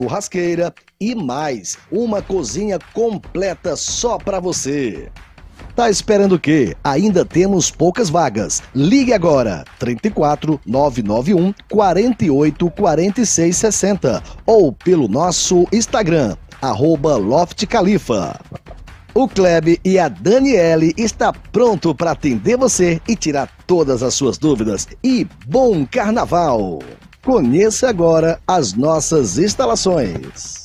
churrasqueira e mais, uma cozinha completa só para você. Tá esperando o quê? Ainda temos poucas vagas. Ligue agora, 34 991 48 46 60 ou pelo nosso Instagram, @LoftCalifa. O Kleb e a Daniele está pronto para atender você e tirar todas as suas dúvidas. E bom carnaval! Conheça agora as nossas instalações.